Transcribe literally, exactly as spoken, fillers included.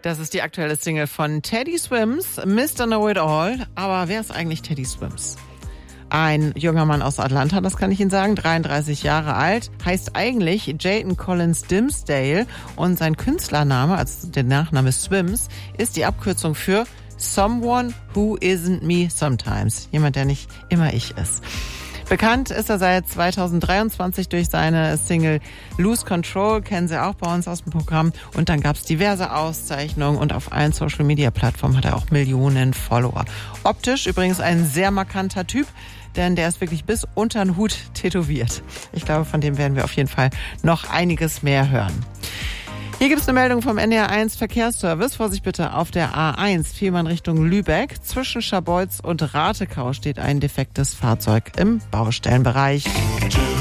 Das ist die aktuelle Single von Teddy Swims, Mister Know It All. Aber wer ist eigentlich Teddy Swims? Ein junger Mann aus Atlanta, das kann ich Ihnen sagen, dreiunddreißig Jahre alt, heißt eigentlich Jayton Collins Dimsdale und sein Künstlername, also der Nachname Swims, ist die Abkürzung für Someone Who Isn't Me Sometimes. Jemand, der nicht immer ich ist. Bekannt ist er seit zweitausenddreiundzwanzig durch seine Single Lose Control, kennen Sie auch bei uns aus dem Programm. Und dann gab es diverse Auszeichnungen und auf allen Social-Media-Plattformen hat er auch Millionen Follower. Optisch übrigens ein sehr markanter Typ, denn der ist wirklich bis unter den Hut tätowiert. Ich glaube, von dem werden wir auf jeden Fall noch einiges mehr hören. Hier gibt es eine Meldung vom N D R eins Verkehrsservice. Vorsicht bitte, auf der A eins, Fehmarn Richtung Lübeck. Zwischen Scharbeutz und Ratekau steht ein defektes Fahrzeug im Baustellenbereich.